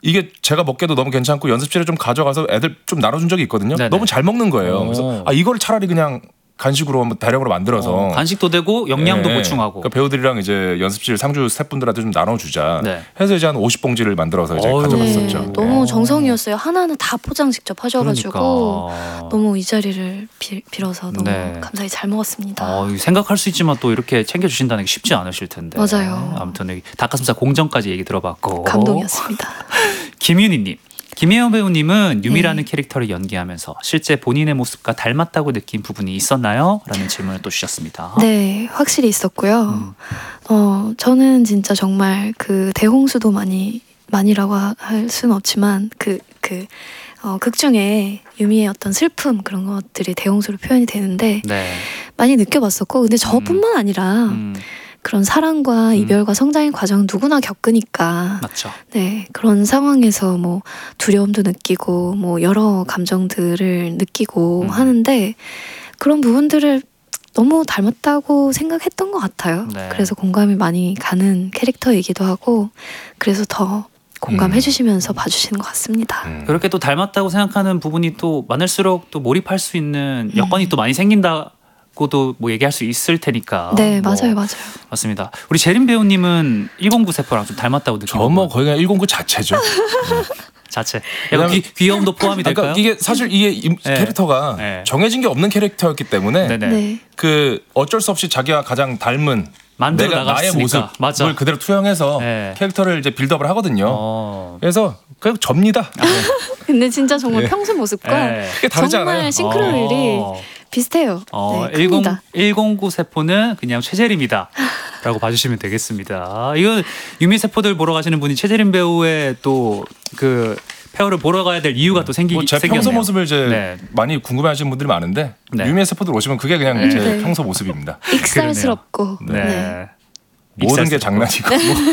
이게 제가 먹기도 너무 괜찮고 연습실에 좀 가져가서 애들 좀 나눠준 적이 있거든요. 네네. 너무 잘 먹는 거예요. 그래서 이걸 차라리 그냥 간식으로 한번 대량으로 만들어서 간식도 되고 영양도 보충하고. 그러니까 배우들이랑 이제 연습실 상주 스태프분들한테 좀 나눠주자 해서 이제 한 50봉지를 만들어서 이제 가져갔었죠. 네, 너무 정성이었어요. 하나하나 다 포장 직접 하셔가지고 너무 이 자리를 빌어서 너무 감사히 잘 먹었습니다. 생각할 수 있지만 또 이렇게 챙겨주신다는 게 쉽지 않으실 텐데. 맞아요. 아무튼 닭가슴살 공정까지 얘기 들어봤고 감동이었습니다. 김윤희님. 김혜연 배우님은 유미라는 캐릭터를 연기하면서 실제 본인의 모습과 닮았다고 느낀 부분이 있었나요? 라는 질문을 또 주셨습니다. 네, 확실히 있었고요. 저는 진짜 정말 그 대홍수도 많이라고 할 수는 없지만 극 중에 유미의 어떤 슬픔 그런 것들이 대홍수로 표현이 되는데 많이 느껴봤었고 근데 저뿐만 아니라 그런 사랑과 이별과 성장의 과정 누구나 겪으니까 맞죠. 네, 그런 상황에서 뭐 두려움도 느끼고 뭐 여러 감정들을 느끼고 하는데 그런 부분들을 너무 닮았다고 생각했던 것 같아요. 그래서 공감이 많이 가는 캐릭터이기도 하고 그래서 더 공감해 주시면서 봐주시는 것 같습니다. 그렇게 또 닮았다고 생각하는 부분이 또 많을수록 또 몰입할 수 있는 여건이 또 많이 생긴다. 고도 뭐 얘기할 수 있을 테니까. 네, 맞아요. 맞습니다. 우리 재림 배우님은 109 세포랑 좀 닮았다고 느끼는 저 뭐 거의 그냥 109 자체죠. 자체. 약간 귀여움도 포함이 될까요? 그러니까 이게 사실 캐릭터가 정해진 게 없는 캐릭터였기 때문에 그 어쩔 수 없이 자기가 가장 닮은 내가 나의 모습을 그대로 투영해서 캐릭터를 이제 빌드업을 하거든요. 그래서 그냥 접니다. 근데 진짜 정말 평소 모습과 다르지 정말 않아요. 싱크로율이 비슷해요. 109 세포는 그냥 최재림이다 라고 봐주시면 되겠습니다. 이건 유미 세포들 보러 가시는 분이 최재림 배우의 또 그 페어를 보러 가야 될 이유가 또 생겼네요. 제 평소 모습을 이제 많이 궁금해하시는 분들이 많은데 유미 세포들 오시면 그게 그냥 제 평소 모습입니다. 익살스럽고 모든 게 장난이고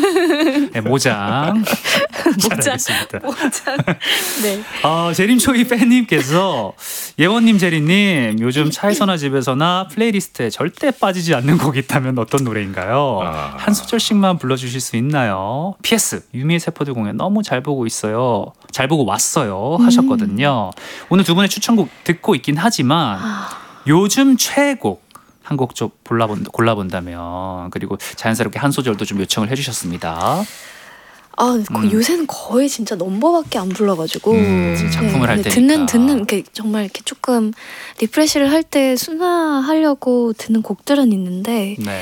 모장. 모장. 네. 재림초이 팬님께서 예원님, 재림님 요즘 차에서나 집에서나 플레이리스트에 절대 빠지지 않는 곡이 있다면 어떤 노래인가요? 한 소절씩만 불러주실 수 있나요? PS 유미의 세포들 공연 너무 잘 보고 있어요. 잘 보고 왔어요 하셨거든요. 오늘 두 분의 추천곡 듣고 있긴 하지만 요즘 최애곡 한 곡 좀 골라본다면 그리고 자연스럽게 한 소절도 좀 요청을 해주셨습니다. 요새는 거의 진짜 넘버밖에 안 불러가지고 작품을 할 때니까 듣는 이렇게 정말 이렇게 조금 리프레시를 할 때 순화하려고 듣는 곡들은 있는데